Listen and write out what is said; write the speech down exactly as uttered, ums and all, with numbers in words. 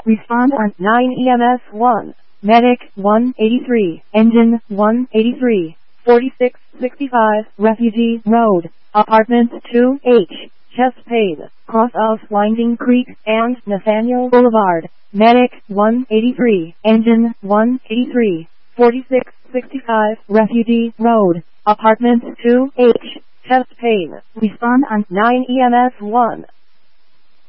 Respond on nine E M S one. Medic one eighty-three. Engine one eighty-three. forty-six sixty-five. Refugee Road. Apartment two H. Chesapeake. Cross of Winding Creek and Nathaniel Boulevard. Medic one eighty-three. Engine one eighty-three. forty-six sixty-five. Refugee Road. Apartment two H. Chesapeake. Respond on nine E M S one.